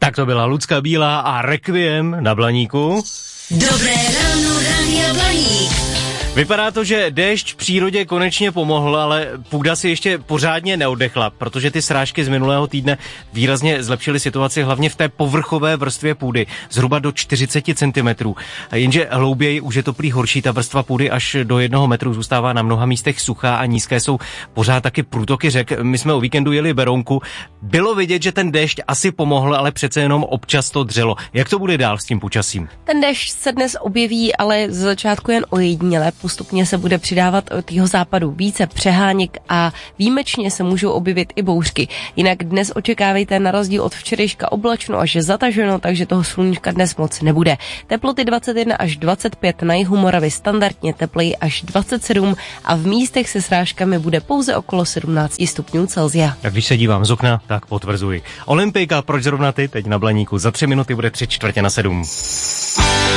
Tak to byla Lucka Bílá a Requiem na Blaníku. Dobré ráno, Rádia Blaník. Vypadá to, že déšť v přírodě konečně pomohl, ale půda si ještě pořádně neoddechla, protože ty srážky z minulého týdne výrazně zlepšily situaci hlavně v té povrchové vrstvě půdy, zhruba do 40 cm. Jenže hlouběji už je to prý horší, ta vrstva půdy až do 1 metru zůstává na mnoha místech suchá a nízké jsou pořád taky průtoky řek. My jsme o víkendu jeli Berounku. Bylo vidět, že ten déšť asi pomohl, ale přece jenom občas to dřelo. Jak to bude dál s tím počasím? Ten déšť se dnes objeví, ale z začátku jen ojediněle. Postupně se bude přidávat od jeho západu více přeháněk a výjimečně se můžou objevit i bouřky. Jinak dnes očekávejte na rozdíl od včerejška oblačno až zataženo, takže toho sluníčka dnes moc nebude. Teploty 21 až 25, na jihu Moravy standardně tepleji až 27 a v místech se srážkami bude pouze okolo 17 stupňů Celsia. Tak když se dívám z okna, tak potvrzuji. Olympijka, proč zrovna ty? Teď na Blaníku. Za 3 minuty bude 6:45.